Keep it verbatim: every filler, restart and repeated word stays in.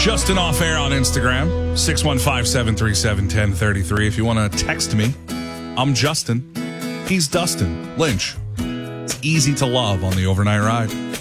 Justin Off Air on Instagram, six one five, seven three seven, one zero three three. If you want to text me, I'm Justin. He's Dustin Lynch. It's easy to love on the overnight ride.